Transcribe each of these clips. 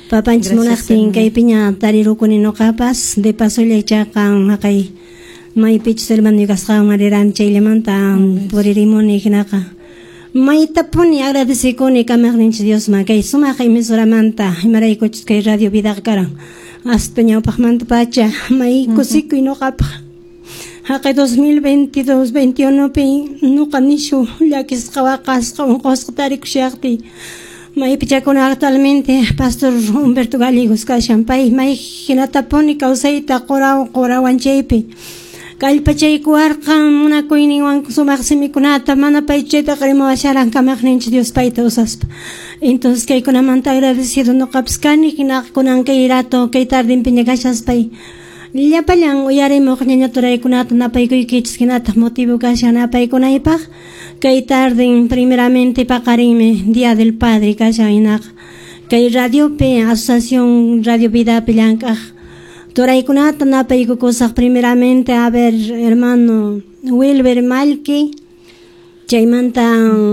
Papanchis munaqtin kay piña tarirukuni noqapas de paso lechaqan haqay maypichis hermano yuqasqa mariran chaylemanta puririmuni hinaqa maytapuni agradecikuni kamaqninchis Diosman kay sumaq emisoramanta imaraykuchis kay Radio Vida karan hasta ñawpaqmanta pacha may kusikuy noqapaq haqay 2022-21 pi nuqa nishu llakisqa waqasqa unqusqa tarikushaqpi may pichakuna actualmente Pastor Humberto Gallegos kashan pay may hinatapuni kawsayta qurawan chaypi kallpachaykuwarqa munakuyninwan sumaq simikunata mana pay chayta qrimawasharan kamaqninchis Dios payta usaspa entonces kaykunamanta agradecido nuqapis kani hinaqa kunan kay rato kay tardinpiña kashaspay llapallan uyarimuq ñañaturaykunata napaykuykichis hinataq motivo kashan napaykunaypaq kay tardin primeramente paqarinmi Día del Padre kashan hinaqa kay radiopi Asociación Radio Vida pillankaq turaykunata napaykukusaq primeramente a ver hermano Wilber Malki chaymanta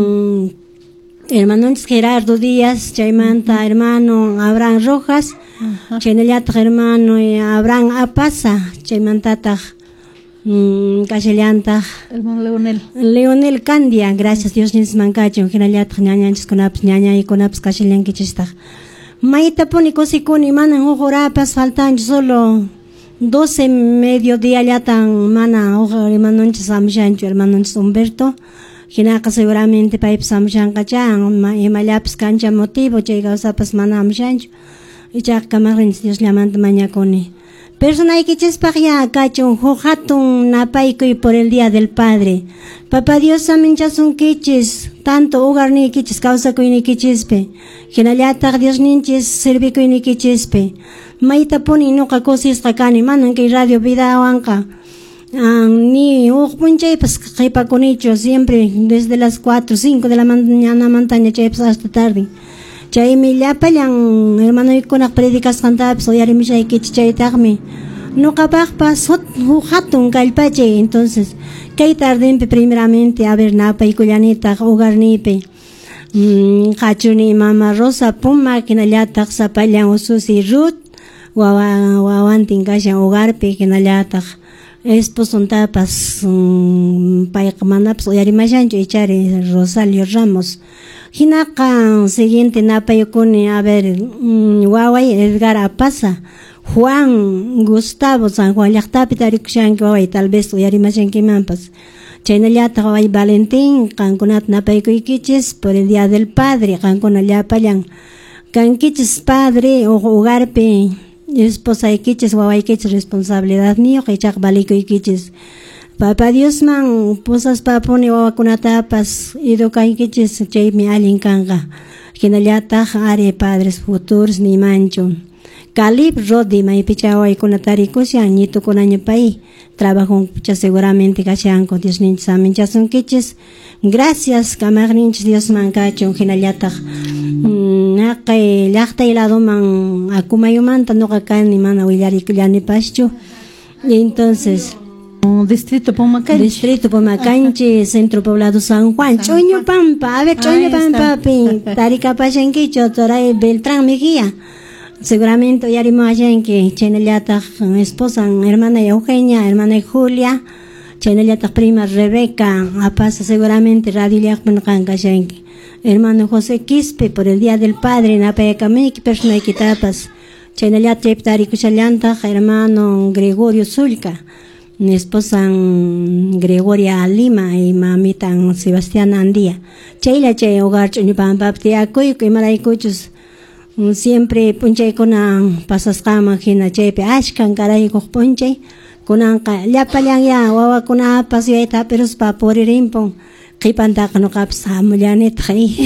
hermano Gerardo Díaz chaymanta hermano Abraham Rojas chaynallataq hermano Abraham Apasa chaymantataq kashallantaq hermano Leonel Candia gracias Dios nismankachun hinallataq ñañanchiskunapis ñañaykunapis kashallankichistaq maytapuni kusikuni manan huk horapas faltanchis solo 12 mediodía llatan mana huk hermanonchis amushanchu hermanonchis Humberto hinaqa seguramente paypis amushanqachan imallapas kancha motivo chay kawsapas mana amushanchu ichaqa kamaqninchis Diosllamanta mañakuni personaykichispaq ya kachun huk hatun napaykuy por el Día del Padre Papa Dios aminchasunkichis tanto hogarnikichis kawsakuynikichispi hinallataq Diosninchis servikuynikichispi maytapuni nuqa kusisqa kani manan kay Radio Vidawanqa ni huk punchaypas qhipakunichu siempre desde las 4, 5 de la mañana mantaña chaypas hasta tarde chaymi llapallan hermanuykunaq predikasqantapas uyarimishaykichis chaytaqmi nuqapaqpas huk hatun kallpachay entonces kay tardinpi primeramente a ver napaykullanitaq hogarnipi qachuni Mama Rosa Puma hinallataq sapallan Ususi Ruth wawantin kashan hogarpi hinallataq esposuntapas payqa manapas uyarimashanchu ichari Rosalio Ramos hinaqa siguiente napayukuni a ver waway Edgar Apasa Juan Gustavo San Juan llaqtapi tarikushanki waway tal vez uyarimashankimanpas chaynallataq waway Valentín qankunata napaykuykichis por el Día del Padre qankuna llapallan kankichis padre hogarpi esposaykichis wawaykichis responsabilidad niyo ichaq valikuykichis Papa Diosman pusaspapuni wawakunatapas educaykichis chaymi allin kanqa hinallataq ari padres futuros nimanchu Calip Rodi maypicha wawaykunata tarikushan ñitukunañupay trabajonkucha seguramente kashanku Diosninchis aminchasunkichis gracias kamaqninchis Diosman kachun hinallataq haqay llaqtay ladoman akumayumanta nuqa kani mana willarikullanipaschu entonces Distrito Pumacanchi, Centro Poblado San Juan, Choño Pampa, a ver, Choño Pampa, Taricapachenquicho, Toray Beltrán Mejía. Seguramente ya haremos allá en que Cheneliata, esposa, hermana Eugenia, hermana Julia, Cheneliata, prima Rebeca, Apasa seguramente Radio Liakmancanca, hermano José Quispe, por el Día del Padre, Napayacamequi, persona de Quitapas, Cheneliata, Taricuchallanta, hermano Gregorio Zulca. Mi esposa Gregoria Lima y mamita Sebastián Andía. Chayla chay hogar chuñupan paptiakuy imaraykuchus siempre punchay kunan pasasqama hina chaypi ashkan karaykuq punchay kunanqa llapallan ya wawakunapas yayta peruspa puririnpun qipantaqa nuqapas hamullanita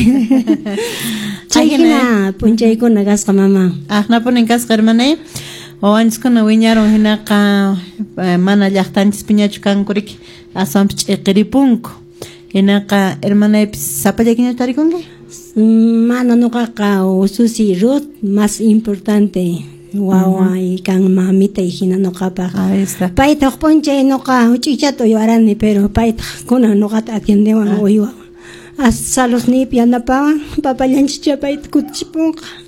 chay hina punchaykuna kasqa mama ahnapunin kasqa hermana wawanchiskuna wiñaron hinaqa mana llaqtanchis piñachu kankuriki asampi ch'iqiripunku hinaqa hermanaypis sapallakiña tarikunki mana nuqaqa Ususi Ruth más importante wawa y kan mamita y hina nuqapaq payta hupunchay nuqa huch'iychata uywarani pero payta kuna nuqata atiendewan uywa hasta los nipi yanapawan papallanchis payta kutichipunqa